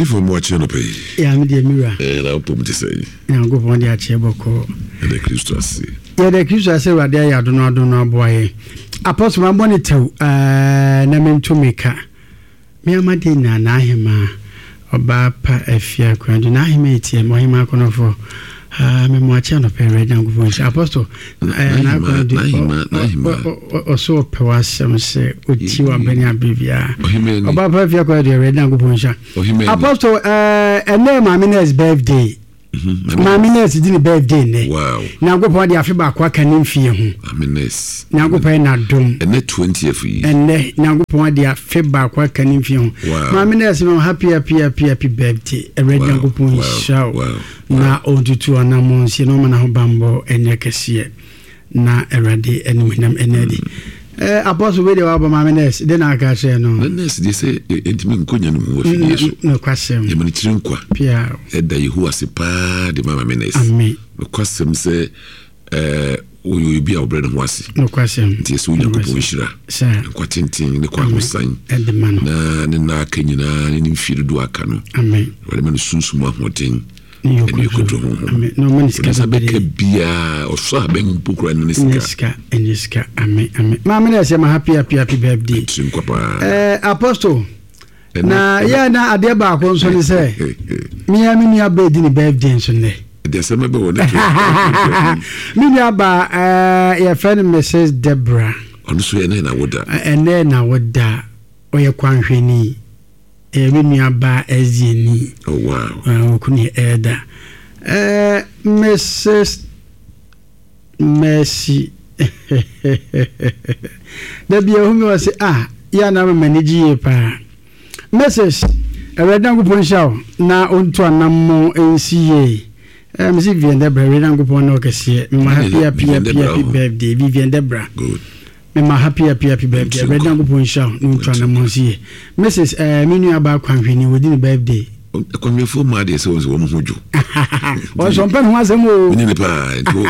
ready for more channel pay. Yeah, me dear Mira. And I'll put to say. Now go on the Acheboko. And the Christus. Yeah, the Christus say what they are do not boy. Apostle Mabonito, Namin to make her. Me amadina na hima oba pa afia kwandu na hima etie mo hima kono fo me mo acha no pe read na go apostle na kwandu so pe wasem se oti wa bani abibia oba pa afia kwandu read na go apostle ene ma me's birthday Mamines did the birthday. Wow. Now go for the Afiba Quacanin Fia. Mamines. Now go pay na dome. And net 20th for you. And now go for the Afiba Quacanin Fia. Wow. Mamines, happy birthday. A red young go show. Now old to an amons, you know, man, bambo and Yakasia. Na eradi enum enedi apostle we dey wa mamines then I can say no mamines they say entimi nkonya no wo fie so no kwasem ye mani tiri nkwa pia eda yehu ase pa de mamines amen no kwasem say oyo bi a obre no ho ase no kwasem nti so nya ko hira nkwa tintin ne kwa hosan na ne na kanyina ne mfiri do aka no amen wale manu sunsumu ahoden no man is Sabeka bia or so ben pukra niska amen mama say happy birthday apostle na ya na ade ba ko so ni say me ya birthday ni birthday so ne de say me be won me ya ba ya friend Mrs Deborah onu so ye na woda na woda oye kwanhweni Aba Ezieni. Oh wow. Kuni Eda. Mrs. Mercy. Debi ehumi wase ya na manage pa. Mrs. Eredangu ponshaw na onto anammo NCA. Mrs. Vivian Debra Eredangu pon na okese. Ma happy birthday Vivian Debra. Good. Me ma happy birthday. Redan go ponsha no twa na monsie. Mrs. Minu aba kwanhweni within birthday. Kwanhwefo ma de se wo mo hojo. O so mpa no asem o. Ni pa to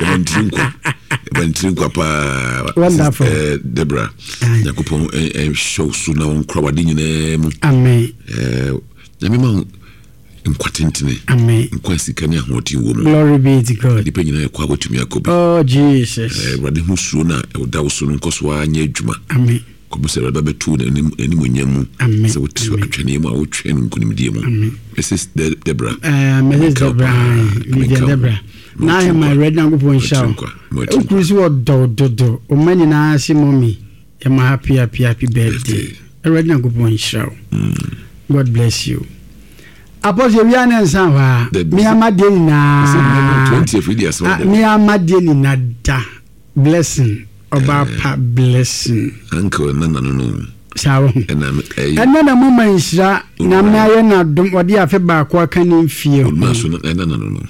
Bantrinkwa pa. Wonderful. Debra. Yakupon show so na won kwawade nyina mu. Amen. Nyamema nkwatentene nkwasikane ahoti wo mu glory be to God dipanyina yakwa botumi akobi oh Jesus wade hu suo na oda wo so nkoso anya adwuma amen komuse baba betu na animonyamu se wotu atwene mu a wotwe nkunimdie mu Mrs Deborah Mrs Deborah na he my red na go pon show okurusi wo do o mani na asi mommy e ma happy birthday red na go pon show God bless you Apostle we are sanwa me amadeni na 20 years me amadeni na da blessing oba pa blessing uncle no sawo na mama insira na me aye na dum odi afi ba ko aka ni mfie no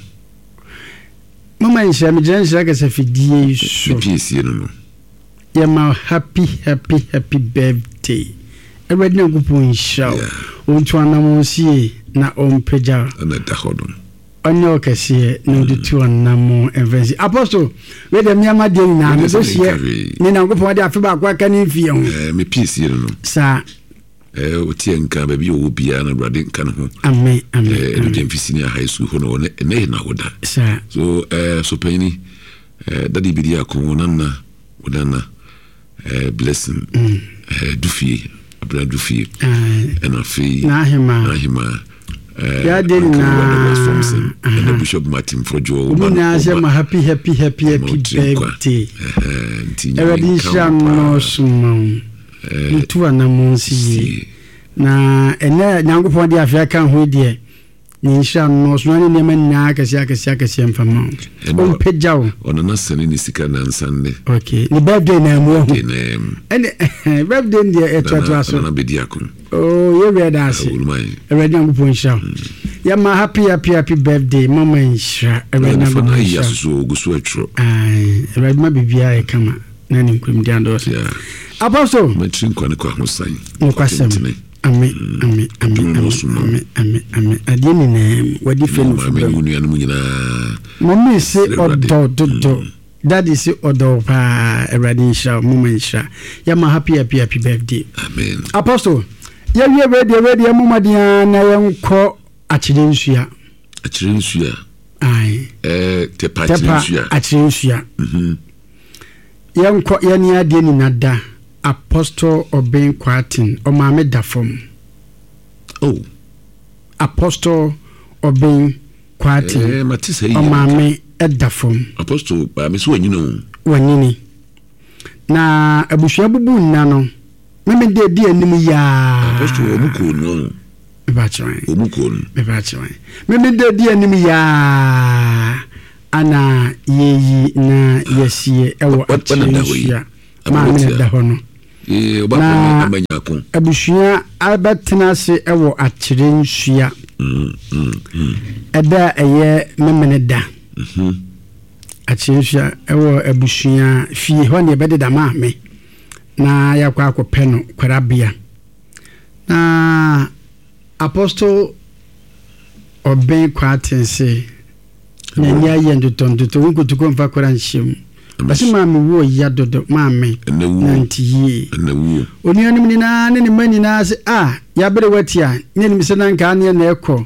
mama insira me jensira ka se fidie so piesie no ya ma happy birthday everybody na go pon show onto anamonsie na ompeja na dahodon onyo kese no de tu anamo events apostle we de miama de na no so sie ni na go pon de afeba kwa ka ni fie ho me piesie no sa otie nka ba bi o bia na brade nka no ho amen no dem fisini high school ho no ne na hoda sa so so pani dadi bi dia ko wonana blessing dufie abra dufie and afi na hima ya de na and Bishop Martin Frojo na say ma happy birthday everybody sham no sumon tu anamonsi na ene nyankopon de afia kan ho de ni sham no so na ne man na akasi mfama on pejaw on na sene ni sika na nsanne okay ni birthday na mu ho ene birthday de etwa so na bediakon oh you read that already nyankopon sham ya ma happy birthday mama insha already nyankopon sham so gusu atro already ma bibia e kama na ni nkum di ando so apostle matrinkwa ne kwa hosan no kwasem amen adieni na wadi fenu mommy say odo that is odo pa eradi insha moment insha ya ma happy birthday amen apostle Ye radio mumadia na yenko achirensia. Achirensia. Ai. Tepa achirensia. Yenko yeni ade ni nada Apostle Obeng Kwatin o maame da fom. Oh. Apostle Obeng Kwatin. Matisa o maame da fom. Apostle ba me so wanyino. Wanyini. Na abusua bubu nna no. Me de anim ya. Apostle omuko no. Bebachwan. Omuko no. Bebachwan. Me de anim ya. Ana yeyi na yesie ewo achirensia. Maame da ho no. Oba abanyako. Abusua abatena se ewo achirensia. Eda eye memene da. Achirensia ewo abusua fie ho ne bede da maame. Na yakwa akopɛ no kwarabia. Na Apostle Obeng Kwatin se nyanya yendotondoto nkutuko mfa kwara nhyem. Basi maame wo ya dodo maame nantiye. Oni anim ni na ne mani na se ya bere watia ne nim se nan ka ne na ekɔ.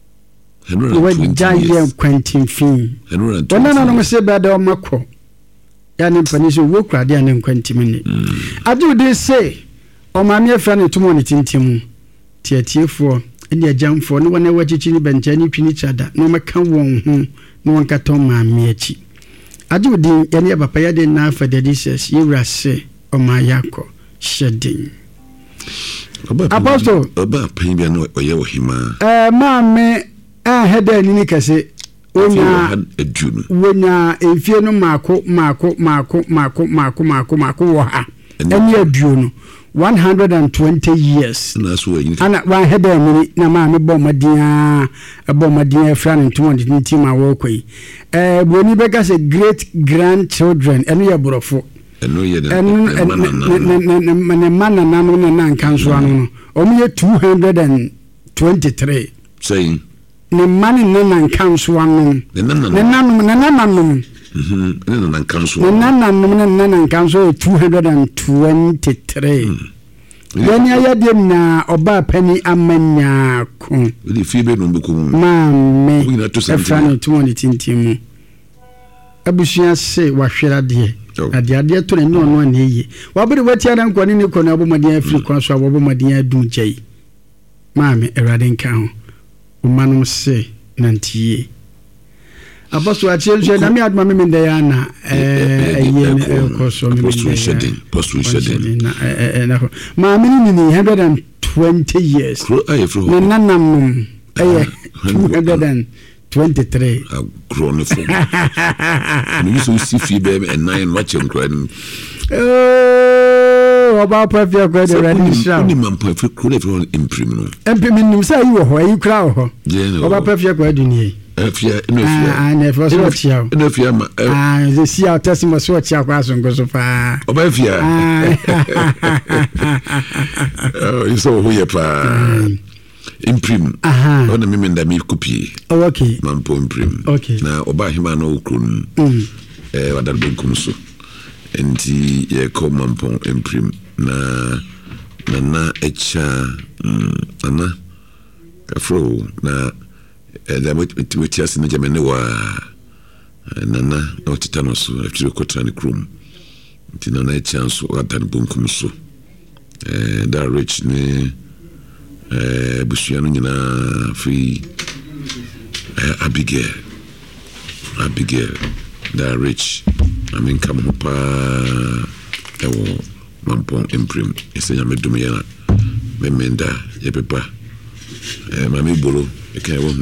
Wajaye kwantin fin. Wana no se bada o makɔ. Ya ne mpani so wo krade ya ne kwantin ni. Adu de se o maame afra ne tumo ne tintimu. Tiatiefo ene agyamfo ne wana wachichi ni bencha ni twini chada no meka won ho no wonka ton maame achi. Adu din yane papa ya de na fadelises yirase o mayako shedding. Apostle oba pan bia no oye wo hima. Maame heda ni kase onya wonya enfie no mako wo ha. Eni aduo no 120 years. Ana wa heda ni na maame bo madia fra ne ntom ma wo koi. Boni beka se great grandchildren enu ye borofo. Enu ye ne manana no na nkanso anu no. Omu ye 223. Saying ne mani na nkanso anu. Ne nananum. Na nkanso 223. Yani ayade na oba pani amanya ko. Odi fibe no buku. Maame. Efrani tumoni tintimu. Abusua se wahwera de. Ade to ne no na eye. Wabere wati adan kwani ne ko na abomaden afri kwa so abomaden adun jai. Maame erade nka ho. Umanum se nantiye. Apostle Achille na me adma me nda ya na ma me ni 120 years na nanam 223 chronicle me so see fi be and 9 watch and crying about perfect go the ready show ni man perfect could everyone imprime no nim say you ho you cry ho about perfect go duni afia no afia na for so chia no afia ma the see out test mo so chia kwa so ngo so fa oba afia you so who ye pa imprime ona mimi nda mi copy okay man po imprime na oba hima no okron wadar benkum so enti ye ko man po imprime na echa ana afro na da mutiasi na jamene wa nana na titano so afiro kotrani krum enti na echa so wadar benkum so da rich ni busuano nyina free Abigail da rich I mean come pa ewo mampon imprime esenya medum yana memenda ye pepa mami bolo e kan wo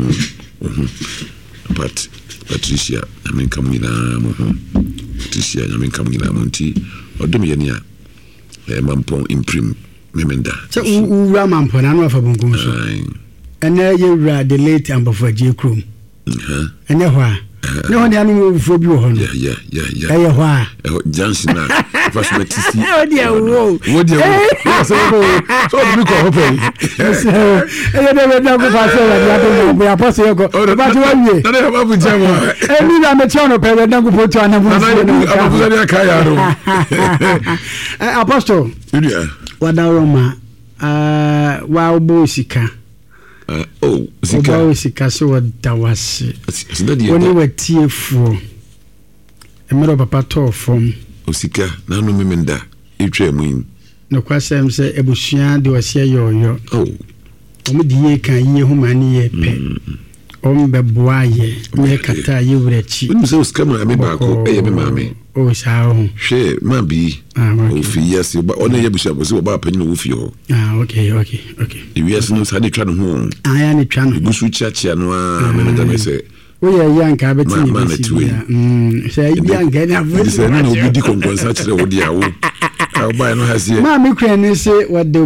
but Patricia I mean come nyina mo Patricia I mean come nyina mo nti odum ye ne a mampon imprime memenda so ura mampon na no afa bonkum so ene ye ura the late ambofa je krom ene ho a ne ho ne anu fo bi ho no yeah eye ho a Johnson na first metisi o dia wo so bi ko hope eye de be na ko fa so la dia to be apostle ko ba ti wa wie na de ba bu jamo eni na me chono pe we na ko po to ana bu apostle ya ka ya ro apostle yeah wada Roma wa obo sika sika obo sika so wadawase woni watiefuo emero papa to fom sika na no memenda etwa mu no kwasem se ebusua de wase yoyo omudi ye kan ye humani ye pe ombe boaye me kata ye wurachi woni se sika ma me ba ko eye me mame sao hwe ma bi ofi yes ba ona ye busua bo se ba panyin wo fi ho okay yes no sa de twa no ho ya ne twa no gusu chiachia no me da me se oye yanka beti ni se yanka na vo se na obi di konkonsa kire wo dia wo ba no ha se ma me kura ni se what